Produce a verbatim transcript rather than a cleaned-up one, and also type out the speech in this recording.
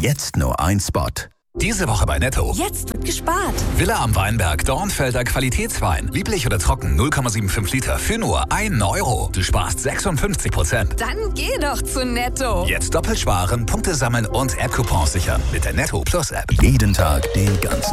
Jetzt nur ein Spot. Diese Woche bei Netto. Jetzt wird gespart. Villa am Weinberg, Dornfelder Qualitätswein. Lieblich oder trocken, null Komma fünfundsiebzig Liter für nur einen Euro. Du sparst sechsundfünfzig Prozent. Dann geh doch zu Netto. Jetzt doppelt sparen, Punkte sammeln und App-Coupons sichern mit der Netto Plus App. Jeden Tag, den ganzen